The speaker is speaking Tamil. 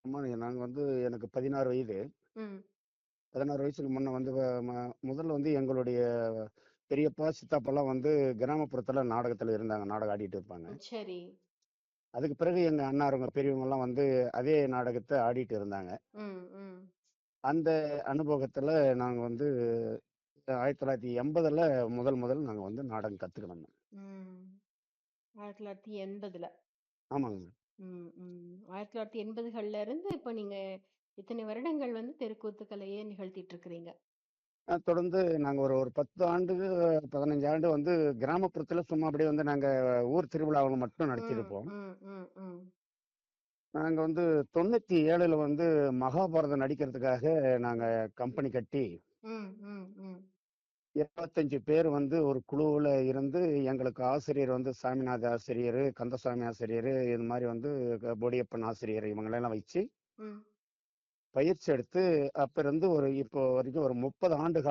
ஆமாங்க. நாங்க வந்து எனக்கு 16 வயது. ம். 16 வயசுக்கு முன்ன வந்து முதல்ல வந்து எங்களுடைய பெரியப்பா, சித்தப்பாலாம் வந்து கிராமப்புறத்துல நாடகத்துல இருந்தாங்க. நாடகம் ஆடிட்டு இருப்பாங்க. சரி. அதுக்கு பிறகு எங்க அண்ணாருங்க பெரியவங்கலாம் வந்து அதே நாடகத்த ஆடிட்டு இருந்தாங்க. ம், ம், அந்த அனுபவத்துல நாங்க வந்து 1980ல முதல் நாங்க வந்து நாடகம் கத்துக்கினோங்க. ம். 1980ல. ஆமாங்க. ம், ம். 1980கள்ல இருந்து இப்ப நீங்க இத்தனை வருடங்கள் வந்து தெருக்கூத்து கலைய நிகழ்த்திட்டு இருக்கிறீங்க. தொடர்ந்து நாங்க ஒரு ஒரு 10 ஆண்டு, 15 ஆண்டு வந்து கிராமப்புறத்துல சும்மா அப்படியே வந்து நாங்க ஊர் திருவிழாவுல மட்டும் ம், நடிச்சிருப்போம். ம், ம், ம். நாங்க வந்து 97ல வந்து மகாபாரதம் நடிக்கிறதுக்காக நாங்க கம்பெனி கட்டி, ம், ம், ம். 75 பேர் வந்து ஒரு குழுவுல இருந்து எங்களுக்கு ஆசிரியர் வந்து சாமிநாத ஆசிரியரு, கந்தசாமி ஆசிரியரு, இது மாரி வந்து பொடியப்பன் ஆசிரியர் இவங்களெல்லாம் வச்சு ம். பயிற்சி எடுத்து, அப்ப இருந்து ஒரு இப்போ வரைக்கும் ஒரு 30 ஆண்டு